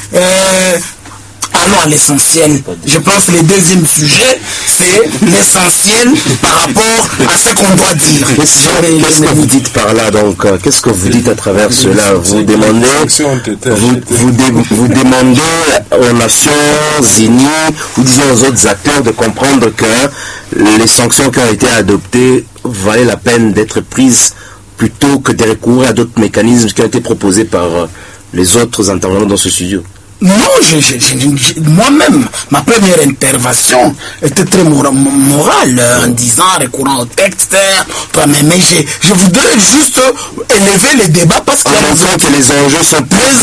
Allons à l'essentiel. Je pense que le deuxième sujet, c'est l'essentiel par rapport à ce qu'on doit dire. Qu'est-ce que vous dites par là donc? Qu'est-ce que vous dites à travers cela? Vous demandez, vous demandez aux Nations Unies, ou disons aux autres acteurs de comprendre que les sanctions qui ont été adoptées valaient la peine d'être prises plutôt que de recourir à d'autres mécanismes qui ont été proposés par les autres intervenants dans ce studio. Non, moi-même, ma première intervention était très morale en disant, recourant au texte, mais je voudrais juste élever les débats parce que les enjeux sont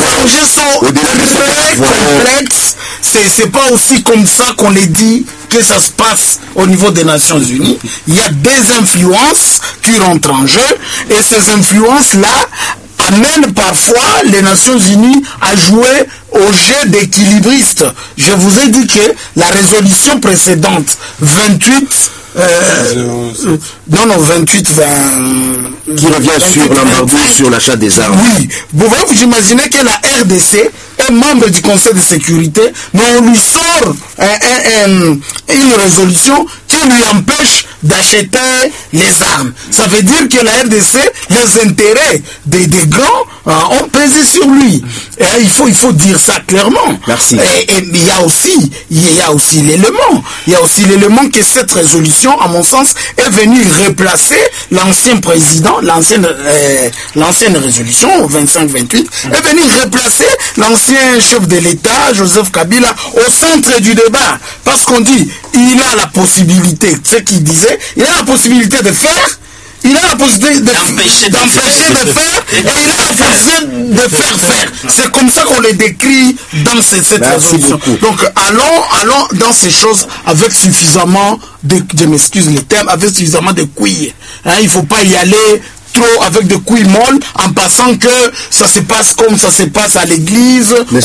très complexes. C'est pas aussi comme ça qu'on les dit que ça se passe au niveau des Nations Unies. Il y a des influences qui rentrent en jeu et ces influences-là amènent parfois les Nations Unies à jouer au jeu d'équilibriste. Je vous ai dit que la résolution précédente, 28, 28, 20... qui revient sur l'embargo sur l'achat des armes. Oui, vous imaginez que la RDC est membre du Conseil de sécurité, mais on lui sort une résolution qui lui empêche d'acheter les armes. Ça veut dire que la RDC, les intérêts des grands ont pesé sur lui. Et il faut dire ça clairement. Merci. Et il y a aussi l'élément. Il y a aussi l'élément que cette résolution, à mon sens, est venue replacer l'ancien président, l'ancienne résolution 25-28, est venue replacer l'ancien chef de l'État, Joseph Kabila, au centre du débat. Parce qu'on dit, il a la possibilité, ce qu'il disait, il a la possibilité de faire, il a la possibilité d'empêcher de faire, et il a la possibilité de faire. C'est comme ça qu'on les décrit dans cette résolution. Donc allons dans ces choses avec suffisamment je m'excuse le terme, avec suffisamment de couilles. Il ne faut pas y aller trop avec de couilles molles en passant que ça se passe comme ça se passe à l'église. Ne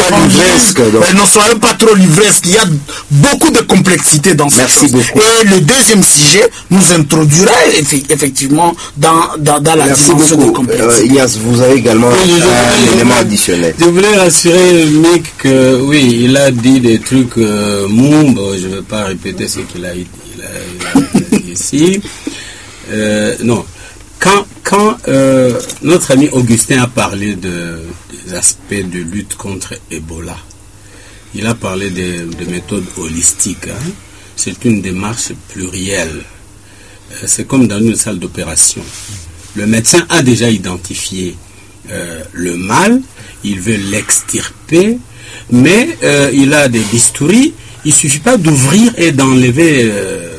soyons pas trop livresques. Il y a beaucoup de complexité dans cette chose. Beaucoup. Et le deuxième sujet nous introduira effectivement dans la dimension de complexité. Ilyas, vous avez également un élément additionnel. Je voulais rassurer le mec que oui, il a dit des trucs mous. Je ne vais pas répéter ce qu'il a dit ici. Non. Quand notre ami Augustin a parlé des aspects de lutte contre Ebola, il a parlé de méthodes holistiques. C'est une démarche plurielle. C'est comme dans une salle d'opération. Le médecin a déjà identifié le mal, il veut l'extirper, mais il a des bistouris. Il ne suffit pas d'ouvrir et d'enlever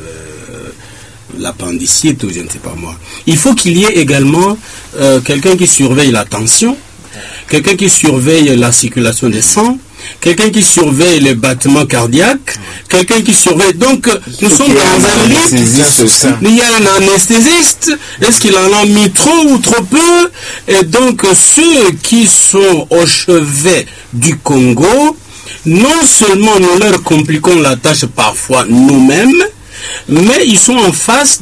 l'appendicite ou je ne sais pas moi. Il faut qu'il y ait également quelqu'un qui surveille la tension, quelqu'un qui surveille la circulation des sangs, quelqu'un qui surveille les battements cardiaques, quelqu'un qui surveille... Donc, nous sommes dans un lit, il y a un anesthésiste, est-ce qu'il en a mis trop ou trop peu? Et donc, ceux qui sont au chevet du Congo, non seulement nous leur compliquons la tâche parfois nous-mêmes, mais ils sont en face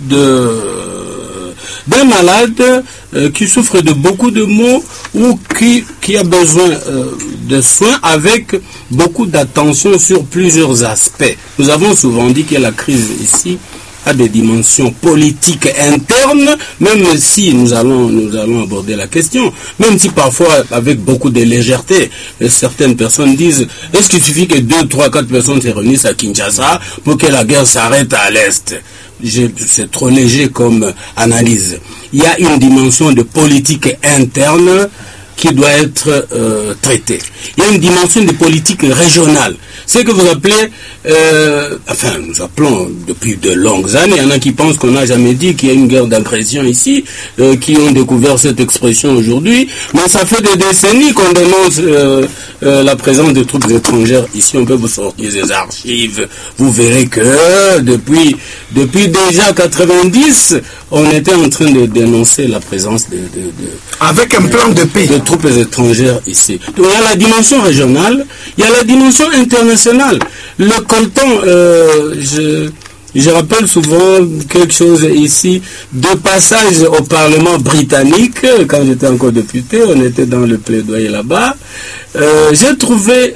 d'un malade qui souffre de beaucoup de maux ou qui a besoin de soins avec beaucoup d'attention sur plusieurs aspects. Nous avons souvent dit que la crise ici a des dimensions politiques internes, même si nous allons aborder la question, même si parfois avec beaucoup de légèreté, certaines personnes disent, est-ce qu'il suffit que 2, 3, 4 personnes se réunissent à Kinshasa pour que la guerre s'arrête à l'Est? C'est trop léger comme analyse. Il y a une dimension de politique interne qui doit être traitée. Il y a une dimension de politique régionale. C'est que vous appelez, nous appelons depuis de longues années, il y en a qui pensent qu'on n'a jamais dit qu'il y a une guerre d'agression ici, qui ont découvert cette expression aujourd'hui, mais ça fait des décennies qu'on dénonce la présence de troupes étrangères ici. On peut vous sortir des archives, vous verrez que depuis déjà 90, on était en train de dénoncer la présence avec un plan de paix de troupes étrangères ici. Donc, il y a la dimension régionale, il y a la dimension internationale. Le coltan, je rappelle souvent quelque chose ici, de passage au Parlement britannique, quand j'étais encore député, on était dans le plaidoyer là-bas, j'ai trouvé